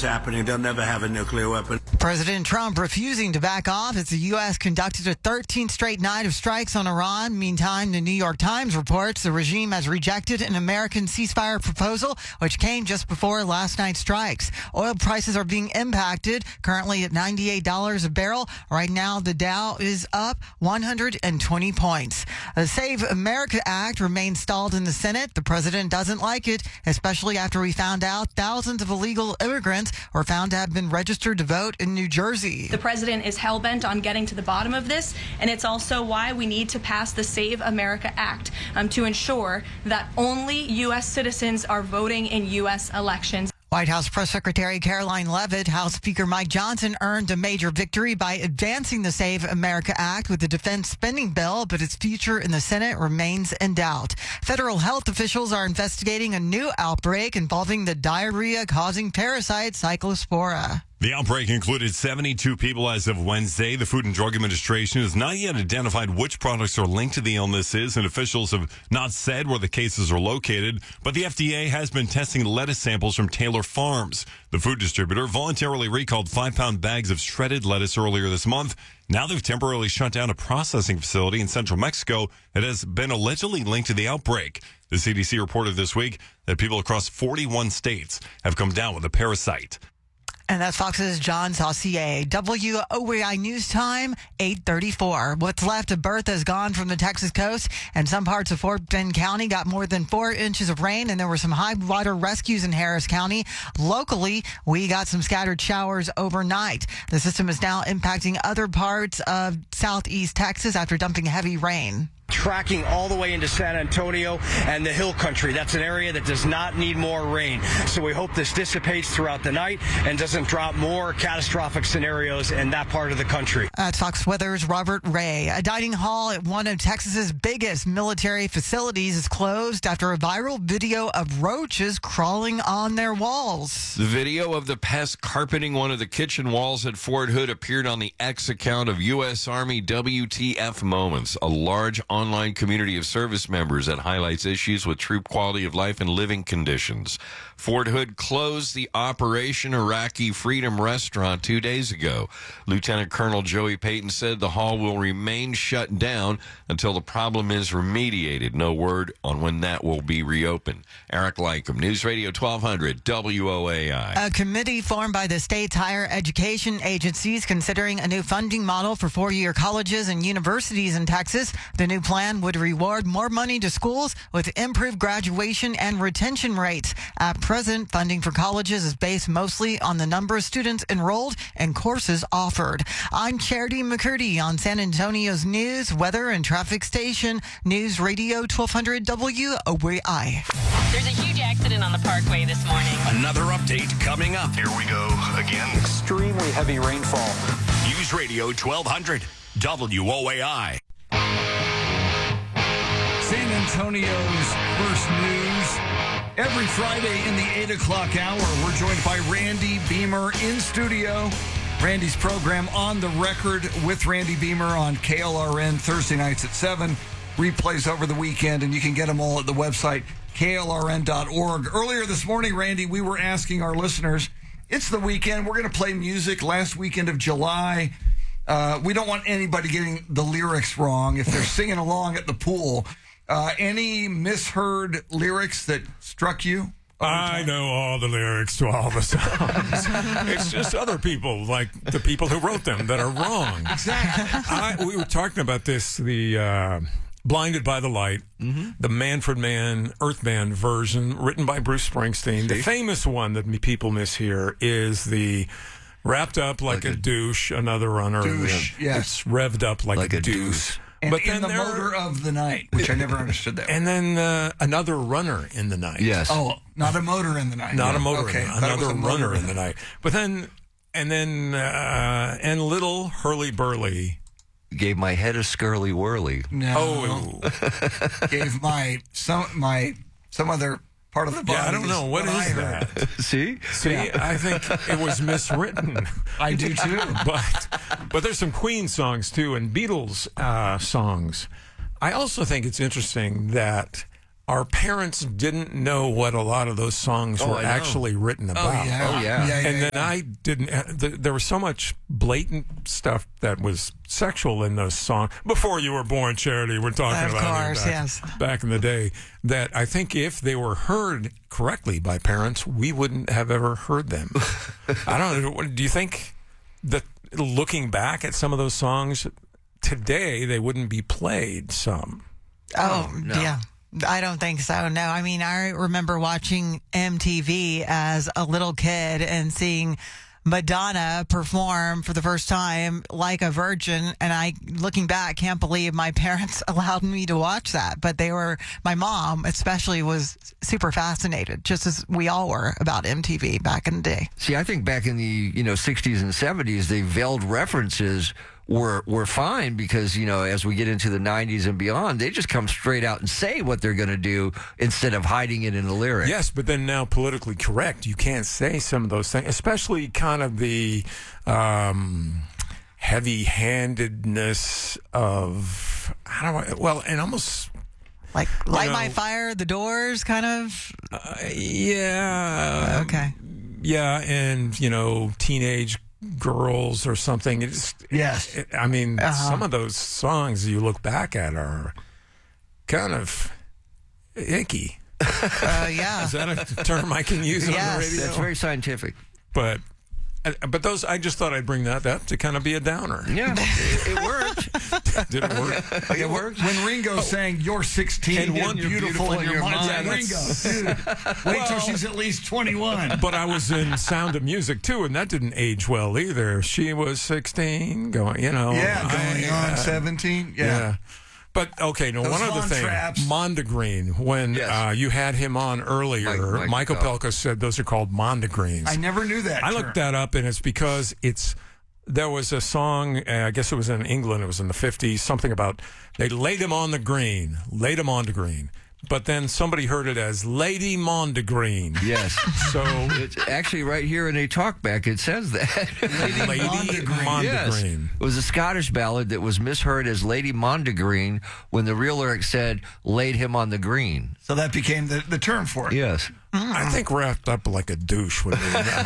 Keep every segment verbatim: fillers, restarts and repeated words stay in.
what's happening. They'll never have a nuclear weapon. President Trump refusing to back off as the U S conducted a thirteenth straight night of strikes on Iran. Meantime, the New York Times reports the regime has rejected an American ceasefire proposal, which came just before last night's strikes. Oil prices are being impacted, currently at ninety-eight dollars a barrel. Right now, the Dow is up one hundred twenty points. The Save America Act remains stalled in the Senate. The president doesn't like it, especially after we found out thousands of illegal immigrants were found to have been registered to vote in New Jersey. The president is hell-bent on getting to the bottom of this, and it's also why we need to pass the Save America Act um, to ensure that only U S citizens are voting in U S elections. White House Press Secretary Caroline Leavitt, House Speaker Mike Johnson earned a major victory by advancing the Save America Act with the defense spending bill, but its future in the Senate remains in doubt. Federal health officials are investigating a new outbreak involving the diarrhea-causing parasite Cyclospora. The outbreak included seventy-two people as of Wednesday. The Food and Drug Administration has not yet identified which products are linked to the illnesses, and officials have not said where the cases are located. But the F D A has been testing lettuce samples from Taylor Farms. The food distributor voluntarily recalled five-pound bags of shredded lettuce earlier this month. Now they've temporarily shut down a processing facility in central Mexico that has been allegedly linked to the outbreak. The C D C reported this week that people across forty-one states have come down with the parasite. And that's Fox's John Saucier. W O A I News Time, eight thirty-four. What's left of Bertha is gone from the Texas coast, and some parts of Fort Bend County got more than four inches of rain, and there were some high water rescues in Harris County. Locally, we got some scattered showers overnight. The system is now impacting other parts of southeast Texas after dumping heavy rain. Tracking all the way into San Antonio and the hill country. That's an area that does not need more rain. So we hope this dissipates throughout the night and doesn't drop more catastrophic scenarios in that part of the country. That's Fox Weather's Robert Ray. A dining hall at one of Texas's biggest military facilities is closed after a viral video of roaches crawling on their walls. The video of the pest carpeting one of the kitchen walls at Fort Hood appeared on the X account of U S Army W T F Moments, a large online community of service members that highlights issues with troop quality of life and living conditions. Fort Hood closed the Operation Iraqi Freedom Restaurant two days ago. Lieutenant Colonel Joey Payton said the hall will remain shut down until the problem is remediated. No word on when that will be reopened. Eric Lycum, News Radio twelve hundred W O A I. A committee formed by the state's higher education agencies considering a new funding model for four-year colleges and universities in Texas. The new plan would reward more money to schools with improved graduation and retention rates. At present, funding for colleges is based mostly on the number of students enrolled and courses offered. I'm Charity McCurdy on San Antonio's news, weather, and traffic station, News Radio twelve hundred W O A I. There's a huge accident on the Parkway this morning. Another update coming up. Here we go again. Extremely heavy rainfall. News Radio twelve hundred W O A I. San Antonio's first news. Every Friday in the eight o'clock hour, we're joined by Randy Beamer in studio. Randy's program On the Record with Randy Beamer on K L R N Thursday nights at seven. Replays over the weekend, and you can get them all at the website, K L R N dot org. Earlier this morning, Randy, we were asking our listeners, it's the weekend. We're going to play music last weekend of July. Uh, we don't want anybody getting the lyrics wrong if they're singing along at the pool. Uh, any misheard lyrics that struck you? I know all the lyrics to all the songs. It's just other people, like the people who wrote them, that are wrong. Exactly. I, we were talking about this, the uh, Blinded by the Light, mm-hmm. the Manfred Mann, Earthman version, written by Bruce Springsteen. The famous one that people miss here is the Wrapped Up Like, like a, a Douche, Another Runner. Douche, yes. It's revved up like, like a, a deuce. deuce. And but in then the there, motor of the night, which I never understood that. And then uh, Another Runner in the Night. Yes. Oh, not a motor in the night. Not yeah. a motor okay. in the night. Another Runner in the Night. But then, and then, uh, and Little Hurly Burly. Gave my head a scurly whirly. No. Oh. Gave my, some, my, some other part of the body. Yeah, I don't know. What, what is that? See? See, yeah. I think it was miswritten. I do, too. But, but there's some Queen songs, too, and Beatles uh, songs. I also think it's interesting that our parents didn't know what a lot of those songs Oh, were I know. actually written about. yeah. Oh, yeah. Yeah, yeah, and then yeah. I didn't. uh, th- There was so much blatant stuff that was sexual in those songs before you were born, Charity. We're talking Of about it course, back, yes. back in the day. That I think if they were heard correctly by parents, we wouldn't have ever heard them. I don't know. Do you think that looking back at some of those songs today, they wouldn't be played? Some. Oh, no. yeah. I don't think so. No, I mean, I remember watching M T V as a little kid and seeing Madonna perform for the first time like a virgin. And I, looking back, can't believe my parents allowed me to watch that. But they were, my mom especially was super fascinated, just as we all were, about M T V back in the day. See, I think back in the, you know, sixties and seventies, the veiled references were were fine because, you know, as we get into the nineties and beyond, they just come straight out and say what they're going to do instead of hiding it in the lyric. Yes, but then now politically correct, you can't say some of those things, especially kind of the um, heavy-handedness of, how do I, well, and almost... Like Light know, My Fire, The Doors, kind of? Uh, yeah. Okay. Yeah, and, you know, teenage girls or something. It's, Yes. it, I mean, Uh-huh. some of those songs you look back at are kind of icky. Uh, yeah. Is that a term I can use on Yes. the radio? That's very scientific. But, uh, but those, I just thought I'd bring that up to kind of be a downer. Yeah, it, it worked. Did it work? It worked. When Ringo sang "You're sixteen And and one- you're beautiful, in your mind," Yeah, Ringo, that's- dude, wait till she's at least twenty-one. But I was in Sound of Music too, and that didn't age well either. She was sixteen, going, you know. Yeah, going I- on uh, seventeen. Yeah. Yeah. But, okay, no, Those one other Von thing. Trapps. Mondegreen, when Yes. uh, you had him on earlier, Mike- Mike Michael Pelka. Pelka said those are called Mondegreens. I never knew that. I term. looked that up, and it's because it's there was a song, uh, I guess it was in England, it was in the fifties, something about they laid him on the green, laid him on the green. But then somebody heard it as Lady Mondegreen. Yes. So, It's actually right here in a talkback, it says that. Lady Mondegreen. Yes. It was a Scottish ballad that was misheard as Lady Mondegreen when the real lyric said, laid him on the green. So that became the, the term for it. Yes. I think wrapped up like a douche would be.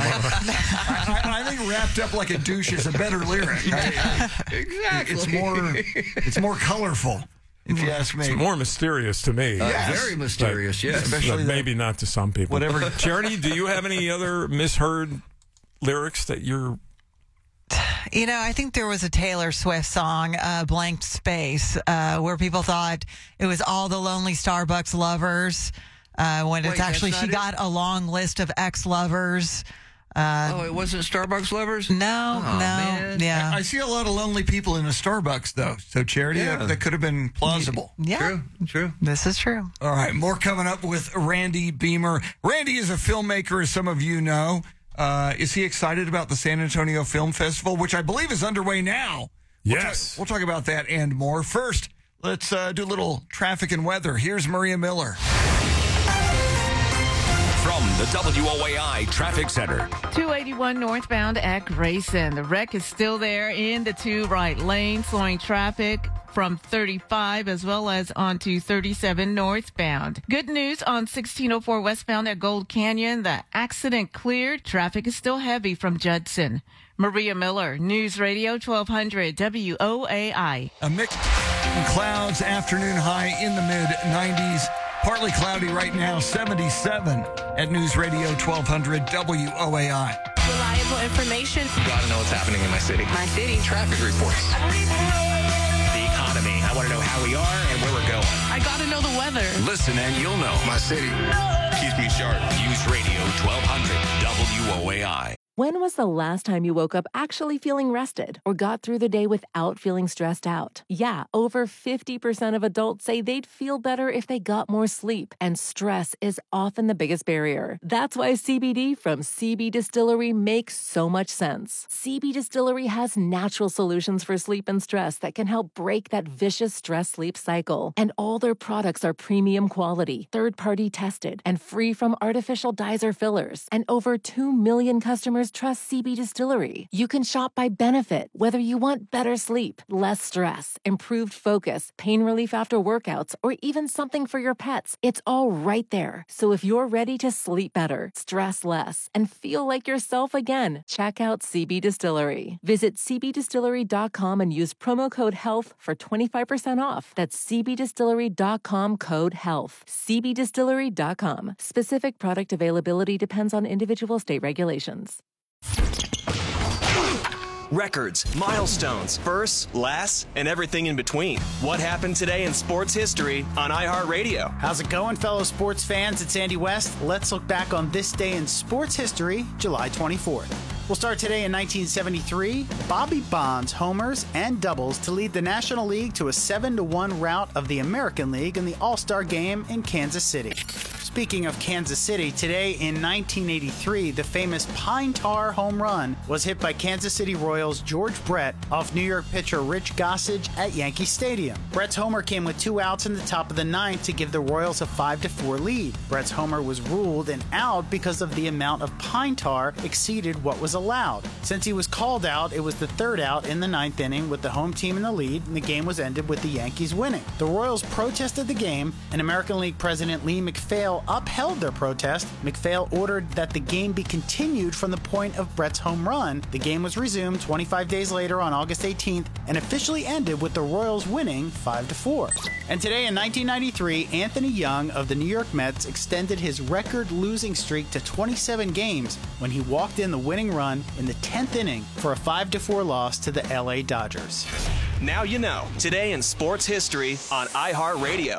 I, I, I think "wrapped up like a douche" is a better lyric. I- I- Exactly. It's more, it's more colorful, if you ask me. It's more mysterious to me. Uh, Yes. Very mysterious, yes. Especially But the- maybe not to some people. Whatever. Charity, do you have any other misheard lyrics that you're... You know, I think there was a Taylor Swift song, uh, Blank Space, uh, where people thought it was all the lonely Starbucks lovers, uh, when Wait, it's that's actually not she it? got a long list of ex-lovers. Uh, Oh, it wasn't Starbucks lovers? no, Oh, no, man. yeah. I see a lot of lonely people in a Starbucks, though. So, Charity, Yeah. that, that could have been plausible. yeah, True, true. this is true. All right, more coming up with Randy Beamer. Randy is a filmmaker, as some of you know. Uh, is he excited about the San Antonio Film Festival, which I believe is underway now? We'll Yes. talk, we'll talk about that and more. First, let's uh, do a little traffic and weather. Here's Maria Miller. From the W O A I Traffic Center. two eighty-one northbound at Grayson. The wreck is still there in the two right lanes, slowing traffic from thirty-five as well as onto thirty-seven northbound. Good news on sixteen oh four westbound at Gold Canyon. The accident cleared. Traffic is still heavy from Judson. Maria Miller, News Radio twelve hundred W O A I. A mix of clouds, afternoon high in the mid nineties. Partly cloudy right now, seventy-seven at News Radio twelve hundred W O A I. Reliable information. Gotta know what's happening in my city. My city. Traffic reports. The economy. I want to know how we are and where we're going. I gotta know the weather. Listen and you'll know. My city keeps me sharp. News Radio twelve hundred W O A I. When was the last time you woke up actually feeling rested or got through the day without feeling stressed out? Yeah, over fifty percent of adults say they'd feel better if they got more sleep, and stress is often the biggest barrier. That's why C B D from C B Distillery makes so much sense. C B Distillery has natural solutions for sleep and stress that can help break that vicious stress-sleep cycle. And all their products are premium quality, third-party tested, and free from artificial dyes or fillers. And over two million customers customers trust C B Distillery. You can shop by benefit, whether you want better sleep, less stress, improved focus, pain relief after workouts, or even something for your pets. It's all right there. So if you're ready to sleep better, stress less, and feel like yourself again, check out C B Distillery. Visit c b distillery dot com and use promo code HEALTH for twenty-five percent off. That's c b distillery dot com code HEALTH. c b distillery dot com. Specific product availability depends on individual state regulations. Records, milestones, firsts, lasts, and everything in between. What happened today in sports history on iHeartRadio? How's it going, fellow sports fans? It's Andy West. Let's look back on this day in sports history, July twenty-fourth. We'll start today in nineteen seventy-three. Bobby Bonds homers and doubles to lead the National League to a seven to one rout of the American League in the All-Star Game in Kansas City. Speaking of Kansas City, today in nineteen eighty-three, the famous Pine Tar home run was hit by Kansas City Royals' George Brett off New York pitcher Rich Gossage at Yankee Stadium. Brett's homer came with two outs in the top of the ninth to give the Royals a five to four lead. Brett's homer was ruled an out because of the amount of pine tar exceeded what was allowed. Since he was called out, it was the third out in the ninth inning with the home team in the lead, and the game was ended with the Yankees winning. The Royals protested the game, and American League President Lee MacPhail upheld their protest. MacPhail ordered that the game be continued from the point of Brett's home run. The game was resumed twenty-five days later on August eighteenth and officially ended with the Royals winning five to four. And today in nineteen ninety-three, Anthony Young of the New York Mets extended his record losing streak to twenty-seven games when he walked in the winning run in the tenth inning for a five to four loss to the L A Dodgers. Now you know. Today in sports history on iHeartRadio.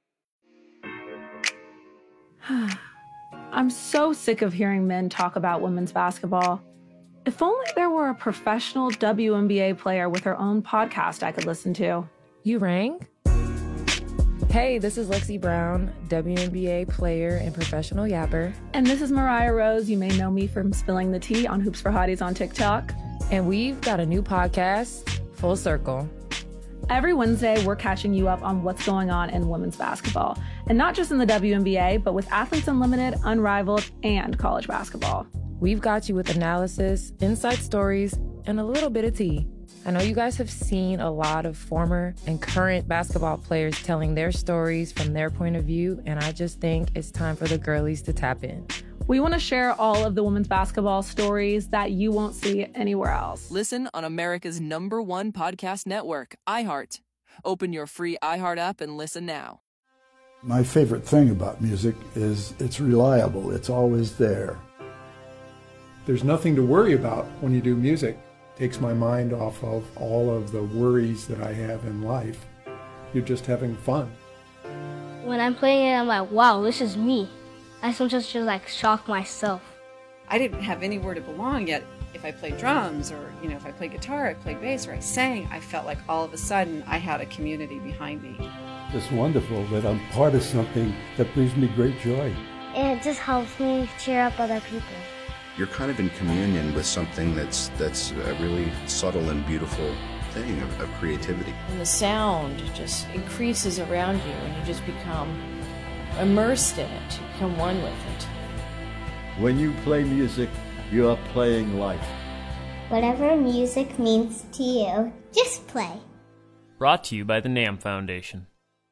I'm so sick of hearing men talk about women's basketball. If only there were a professional W N B A player with her own podcast I could listen to. You rang? Hey, this is Lexi Brown, W N B A player and professional yapper. And this is Mariah Rose. You may know me from spilling the tea on Hoops for Hotties on TikTok. And we've got a new podcast, Full Circle. Every Wednesday, we're catching you up on what's going on in women's basketball. And not just in the W N B A, but with Athletes Unlimited, Unrivaled, and college basketball. We've got you with analysis, inside stories, and a little bit of tea. I know you guys have seen a lot of former and current basketball players telling their stories from their point of view, and I just think it's time for the girlies to tap in. We want to share all of the women's basketball stories that you won't see anywhere else. Listen on America's number one podcast network, iHeart. Open your free iHeart app and listen now. My favorite thing about music is it's reliable. It's always there. There's nothing to worry about when you do music. It takes my mind off of all of the worries that I have in life. You're just having fun. When I'm playing it, I'm like, wow, this is me. I sometimes just like shock myself. I didn't have anywhere to belong yet. If I played drums or, you know, if I played guitar, I played bass, or I sang, I felt like all of a sudden I had a community behind me. It's wonderful that I'm part of something that brings me great joy. And it just helps me cheer up other people. You're kind of in communion with something that's that's a really subtle and beautiful thing of, of creativity. And the sound just increases around you and you just become immersed in it. You become one with it. When you play music, you are playing life. Whatever music means to you, just play. Brought to you by the NAMM Foundation.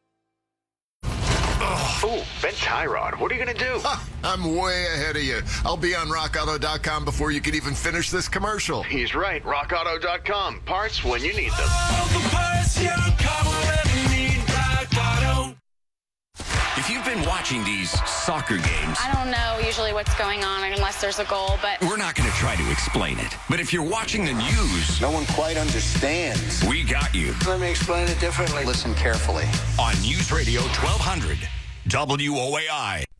Oh, Ben Tyrod, what are you going to do? Ha, I'm way ahead of you. I'll be on rock auto dot com before you can even finish this commercial. He's right, rock auto dot com. Parts when you need them. If you've been watching these soccer games, I don't know usually what's going on unless there's a goal, but we're not going to try to explain it. But if you're watching the news, no one quite understands. We got you. Let me explain it differently. Listen carefully. On News Radio twelve hundred, W O A I.